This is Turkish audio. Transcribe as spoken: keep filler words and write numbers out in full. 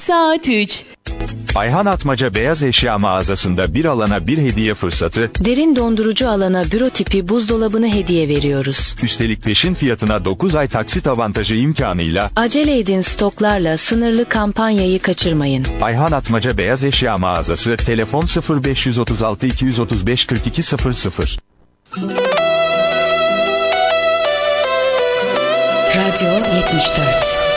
Saat üç. Ayhan Atmaca Beyaz Eşya mağazasında bir alana bir hediye fırsatı, Derin dondurucu alana büro tipi buzdolabını hediye veriyoruz. üstelik peşin fiyatına dokuz ay taksit avantajı imkanıyla Acele edin, stoklarla sınırlı kampanyayı kaçırmayın. Ayhan Atmaca Beyaz Eşya mağazası, telefon sıfır beş üç altı iki üç beş kırk iki sıfır sıfır. Radyo yetmiş dört.